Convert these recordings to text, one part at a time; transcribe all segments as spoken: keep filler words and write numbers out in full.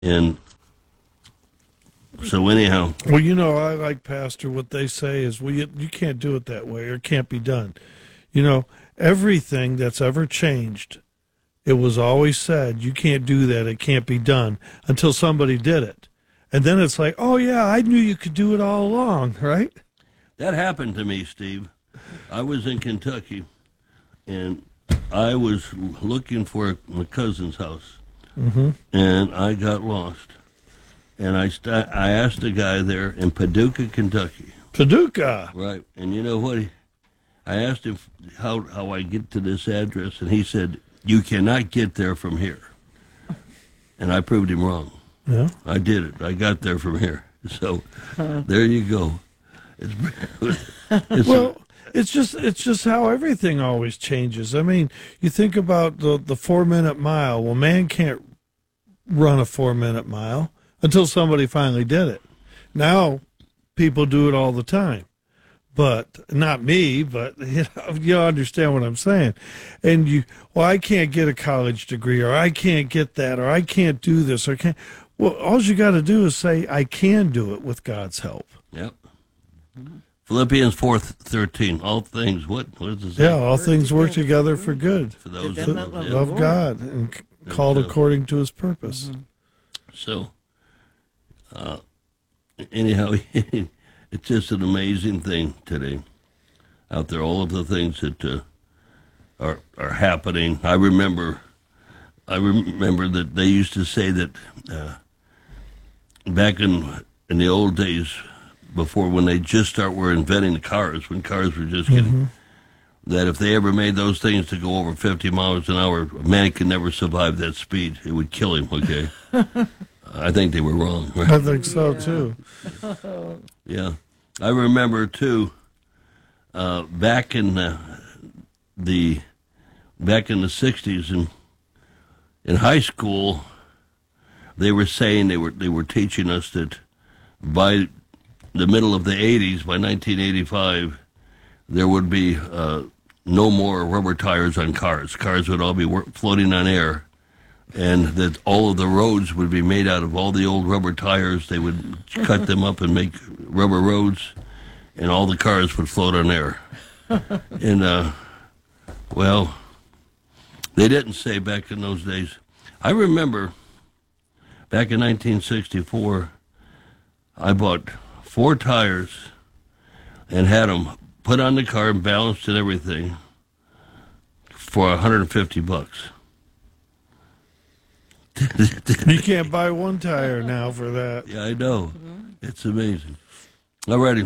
And so anyhow. Well, you know, I like, Pastor, what they say is, well, you, you can't do it that way, or it can't be done. You know, everything that's ever changed, it was always said, you can't do that, it can't be done, until somebody did it. And then it's like, oh, yeah, I knew you could do it all along, right? That happened to me, Steve. I was in Kentucky, and I was looking for my cousin's house, mm-hmm. and I got lost. And I st- I asked a guy there in Paducah, Kentucky. Paducah? Right. And you know what? He, I asked him how, how I get to this address, and he said, you cannot get there from here. And I proved him wrong. Yeah. I did it. I got there from here. So uh, there you go. It's, it's well, a, it's just it's just how everything always changes. I mean, you think about the the four minute mile. Well, man can't run a four minute mile until somebody finally did it. Now, people do it all the time, but not me. But you know, you understand what I'm saying. And you, well, I can't get a college degree, or I can't get that, or I can't do this, or can't. Well, all you got to do is say, I can do it with God's help. Yep. Philippians four thirteen. All things, what? What does it say? Yeah, all things work together for good. For those that who love, love God and c- called according to his purpose. Mm-hmm. So, uh, anyhow, it's just an amazing thing today out there. All of the things that uh, are are happening. I remember, I remember that they used to say that uh, back in in the old days, before when they just start were inventing the cars, when cars were just getting, mm-hmm. that if they ever made those things to go over fifty miles an hour, a man could never survive that speed. It would kill him, okay? I think they were wrong. Right? I think so, yeah. too. Yeah. I remember, too, uh, back in the, the back in the sixties, in, in high school, they were saying, they were they were teaching us that by the middle of the eighties, by nineteen eighty-five, there would be uh, no more rubber tires on cars. Cars would all be wor- floating on air, and that all of the roads would be made out of all the old rubber tires. They would cut them up and make rubber roads, and all the cars would float on air. And, uh, well, they didn't say back in those days. I remember back in nineteen sixty-four, I bought four tires and had them put on the car and balanced and everything for one hundred fifty bucks. You can't buy one tire now for that. Yeah, I know. Mm-hmm. It's amazing. All righty.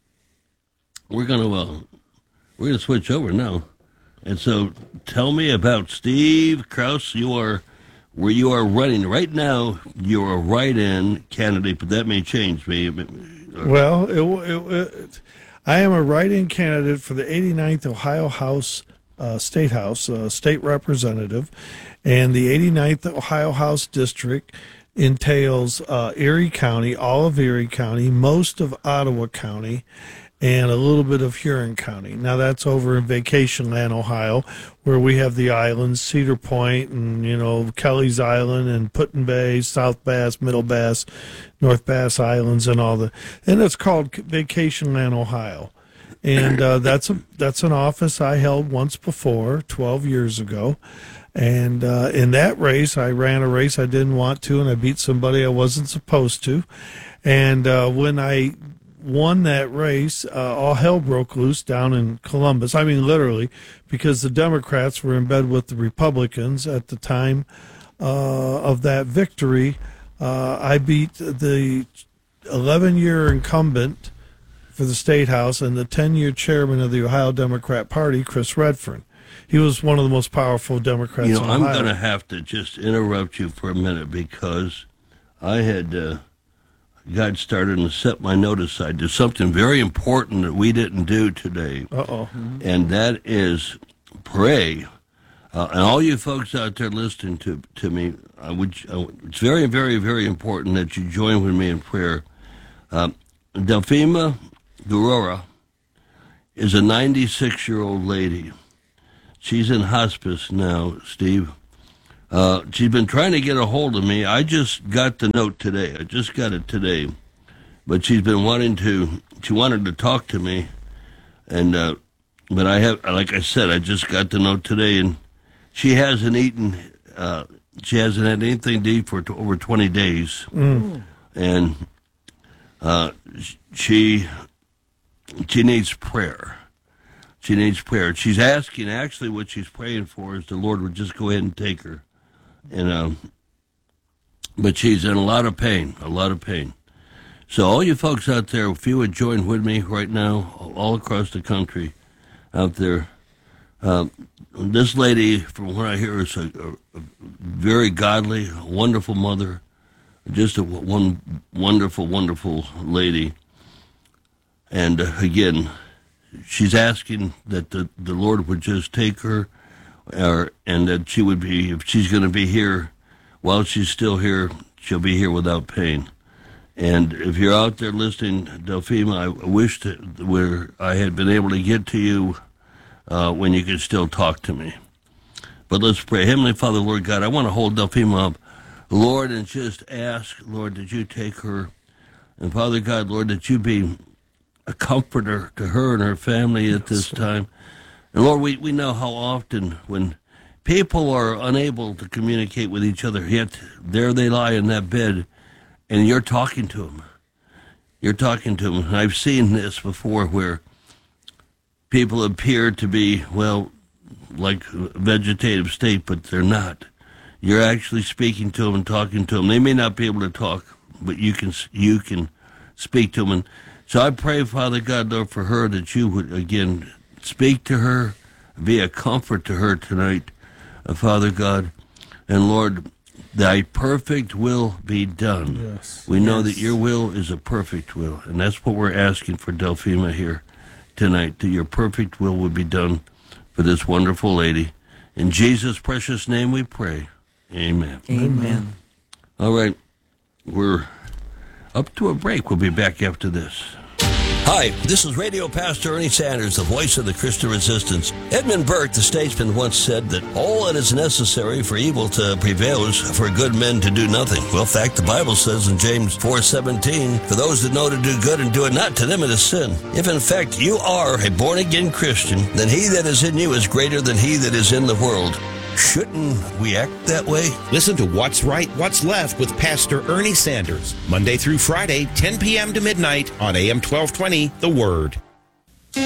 We're going to uh, we're going to switch over now. And so tell me about Steve Kraus. You are where you are running right now. You're a write-in candidate, but that may change me. Well, it, it, it, I am a write-in candidate for the eighty-ninth Ohio House, uh, State House, uh, state representative, and the eighty-ninth Ohio House District entails uh, Erie County, all of Erie County, most of Ottawa County, and a little bit of Huron County. Now, that's over in Vacation Land, Ohio, where we have the islands, Cedar Point, and, you know, Kelly's Island, and Put-in Bay, South Bass, Middle Bass, North Bass Islands, and all the, and it's called Vacation Land, Ohio. And uh, that's a that's an office I held once before, twelve years ago. And uh, in that race, I ran a race I didn't want to, and I beat somebody I wasn't supposed to. And uh, when I won that race, uh, all hell broke loose down in Columbus. I mean, literally, because the Democrats were in bed with the Republicans at the time uh, of that victory. Uh, I beat the eleven-year incumbent for the State House and the ten-year chairman of the Ohio Democrat Party, Chris Redfern. He was one of the most powerful Democrats you know, in Ohio. I'm going to have to just interrupt you for a minute because I had uh, got started and set my note aside. There's something very important that we didn't do today. Uh-oh. And that is pray. Uh, and all you folks out there listening to to me, I would, uh, it's very, very, very important that you join with me in prayer. Uh, Delphima Gurora is a ninety-six-year-old lady. She's in hospice now, Steve. Uh, she's been trying to get a hold of me. I just got the note today. I just got it today. But she's been wanting to, she wanted to talk to me. And, uh, but I have, like I said, I just got the note today, and she hasn't eaten, uh, she hasn't had anything to eat for t- over twenty days. Mm. And, uh, she, she needs prayer. She needs prayer. She's asking, actually, what she's praying for is the Lord would just go ahead and take her. And, um, but she's in a lot of pain, a lot of pain. So all you folks out there, if you would join with me right now, all across the country out there, uh, this lady, from what I hear, is a, a, a very godly, wonderful mother, just a one wonderful, wonderful lady. And uh, again, she's asking that the, the Lord would just take her, or, and that she would be, if she's going to be here, while she's still here, she'll be here without pain. And if you're out there listening, Delphima, I wish that where I had been able to get to you uh, when you could still talk to me. But let's pray. Heavenly Father, Lord God, I want to hold Delphima up, Lord, and just ask, Lord, that you take her. And Father God, Lord, that you be a comforter to her and her family at this time. And Lord, we, we know how often when people are unable to communicate with each other, yet there they lie in that bed, and you're talking to them. You're talking to them. And I've seen this before where people appear to be, well, like a vegetative state, but they're not. You're actually speaking to them and talking to them. They may not be able to talk, but you can you can speak to them. And so I pray, Father God, Lord, for her, that you would, again, speak to her, be a comfort to her tonight, uh, Father God. And Lord, thy perfect will be done. Yes. We know Yes. that your will is a perfect will, and that's what we're asking for Delphima here tonight, that your perfect will would be done for this wonderful lady. In Jesus' precious name we pray. Amen. Amen. All right, we're up to a break. We'll be back after this. Hi, this is Radio Pastor Ernie Sanders, the voice of the Christian Resistance. Edmund Burke, the statesman, once said that all that is necessary for evil to prevail is for good men to do nothing. Well, in fact, the Bible says in James four seventeen, for those that know to do good and do it not, to them it is sin. If in fact you are a born-again Christian, then he that is in you is greater than he that is in the world. Shouldn't we act that way? Listen to What's Right, What's Left with Pastor Ernie Sanders, Monday through Friday, ten p.m. to midnight on A M twelve twenty, The Word.